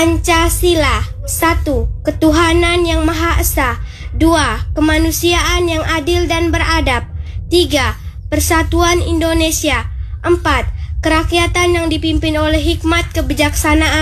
Pancasila. 1. Ketuhanan yang Maha Esa. 2. Kemanusiaan yang adil dan beradab. 3. Persatuan Indonesia. 4. Kerakyatan yang dipimpin oleh hikmat kebijaksanaan